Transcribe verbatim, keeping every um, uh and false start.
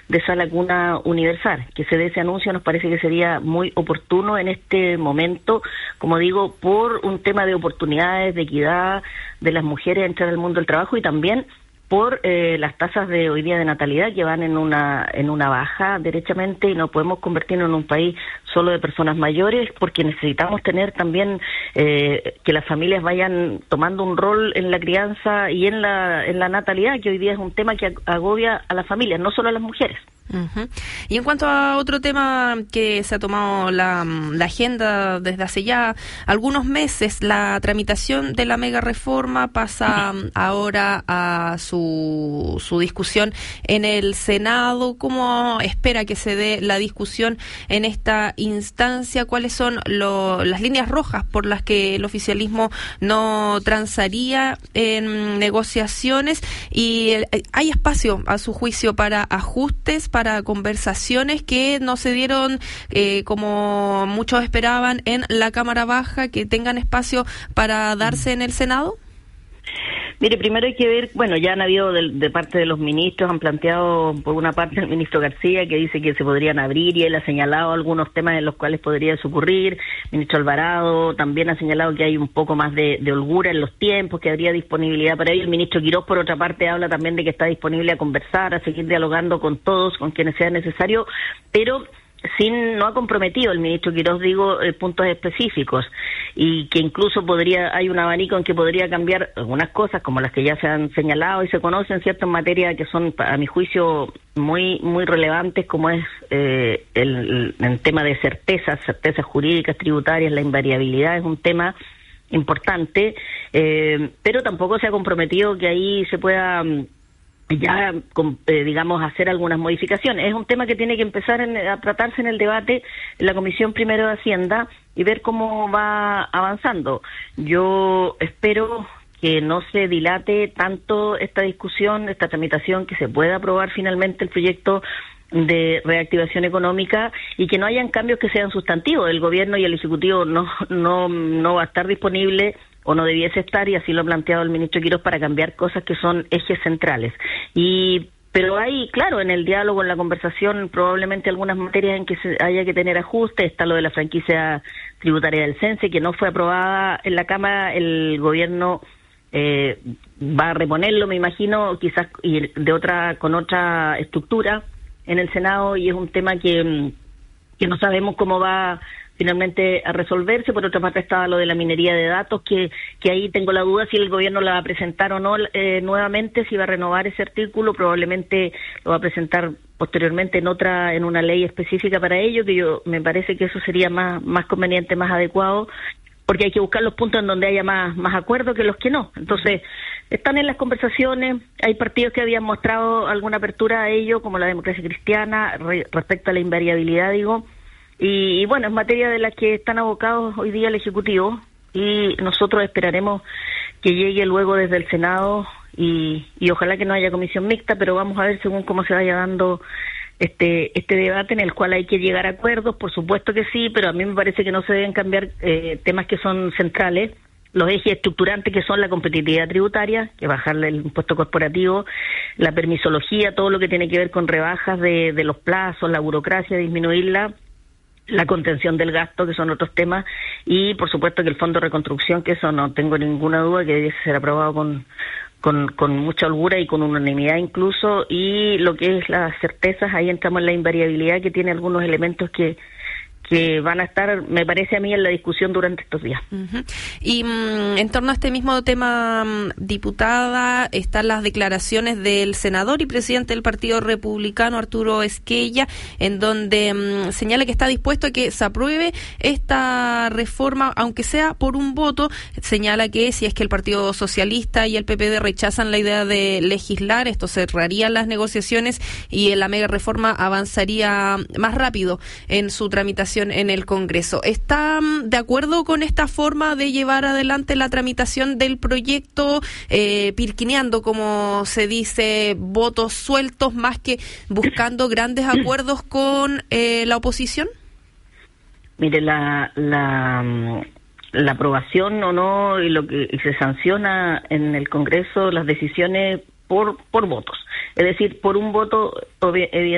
de sala cuna universal. Que se dé ese anuncio nos parece que sería muy oportuno en este momento, como digo, por un tema de oportunidades, de equidad de las mujeres a entrar al mundo del trabajo y también por eh, las tasas de hoy día de natalidad que van en una en una baja derechamente, y no podemos convertirnos en un país solo de personas mayores, porque necesitamos tener también eh, que las familias vayan tomando un rol en la crianza y en la en la natalidad, que hoy día es un tema que agobia a las familias, no solo a las mujeres. Uh-huh. Y en cuanto a otro tema que se ha tomado la, la agenda desde hace ya algunos meses, la tramitación de la mega reforma pasa ahora a su, su discusión en el Senado. ¿Cómo espera que se dé la discusión en esta instancia? ¿Cuáles son lo, las líneas rojas por las que el oficialismo no transaría en negociaciones? ¿Y hay espacio, a su juicio, para ajustes, para conversaciones que no se dieron eh, como muchos esperaban en la Cámara Baja, que tengan espacio para darse en el Senado? Mire, primero hay que ver, bueno, ya han habido de, de parte de los ministros, han planteado por una parte el ministro García, que dice que se podrían abrir, y él ha señalado algunos temas en los cuales podría ocurrir. El ministro Alvarado también ha señalado que hay un poco más de, de holgura en los tiempos, que habría disponibilidad para ello. El ministro Quirós, por otra parte, habla también de que está disponible a conversar, a seguir dialogando con todos, con quienes sea necesario, pero sin no ha comprometido el ministro Quirós, digo, eh, puntos específicos, y que incluso podría, hay un abanico en que podría cambiar algunas cosas, como las que ya se han señalado y se conocen, ciertas materias que son, a mi juicio, muy muy relevantes, como es eh, el, el tema de certezas, certezas jurídicas, tributarias. La invariabilidad es un tema importante, eh, pero tampoco se ha comprometido que ahí se pueda ya, eh, digamos, hacer algunas modificaciones. Es un tema que tiene que empezar en, a tratarse en el debate en la Comisión Primero de Hacienda y ver cómo va avanzando. Yo espero que no se dilate tanto esta discusión, esta tramitación, que se pueda aprobar finalmente el proyecto de reactivación económica y que no hayan cambios que sean sustantivos. El gobierno y el Ejecutivo no no no va a estar disponible, o no debiese estar, y así lo ha planteado el ministro Quirós, para cambiar cosas que son ejes centrales. Y pero hay, claro, en el diálogo, en la conversación, probablemente algunas materias en que se haya que tener ajustes. Está lo de la franquicia tributaria del CENSE, que no fue aprobada en la Cámara. El gobierno eh, va a reponerlo, me imagino, quizás y de otra con otra estructura en el Senado, y es un tema que, que no sabemos cómo va finalmente a resolverse. Por otra parte estaba lo de la minería de datos, que que ahí tengo la duda si el gobierno la va a presentar o no eh, nuevamente, si va a renovar ese artículo. Probablemente lo va a presentar posteriormente en otra, en una ley específica para ello, que yo me parece que eso sería más más conveniente, más adecuado, porque hay que buscar los puntos en donde haya más más acuerdo que los que no. Entonces, están en las conversaciones. Hay partidos que habían mostrado alguna apertura a ello, como la Democracia Cristiana, re, respecto a la invariabilidad, digo. Y, y bueno, es materia de la que están abocados hoy día el Ejecutivo, y nosotros esperaremos que llegue luego desde el Senado, y, y ojalá que no haya comisión mixta, pero vamos a ver según cómo se vaya dando este este debate, en el cual hay que llegar a acuerdos, por supuesto que sí, pero a mí me parece que no se deben cambiar eh, temas que son centrales, los ejes estructurantes, que son la competitividad tributaria, que bajarle el impuesto corporativo, la permisología, todo lo que tiene que ver con rebajas de, de los plazos, la burocracia, disminuirla, la contención del gasto, que son otros temas, y por supuesto que el Fondo de Reconstrucción, que eso no tengo ninguna duda que debe ser aprobado con, con, con mucha holgura y con unanimidad incluso. Y lo que es las certezas, ahí entramos en la invariabilidad, que tiene algunos elementos que que van a estar, me parece a mí, en la discusión durante estos días. Uh-huh. Y um, en torno a este mismo tema, um, diputada, están las declaraciones del senador y presidente del Partido Republicano, Arturo Esquella, en donde um, señala que está dispuesto a que se apruebe esta reforma, aunque sea por un voto. Señala que si es que el Partido Socialista y el P P D rechazan la idea de legislar, esto cerraría las negociaciones y la mega reforma avanzaría más rápido en su tramitación en el Congreso. ¿Está de acuerdo con esta forma de llevar adelante la tramitación del proyecto, eh, pirquineando, como se dice, votos sueltos, más que buscando grandes acuerdos con eh, la oposición? Mire, la, la la aprobación o no, y lo que y se sanciona en el Congreso las decisiones por por votos, es decir, por un voto evidentemente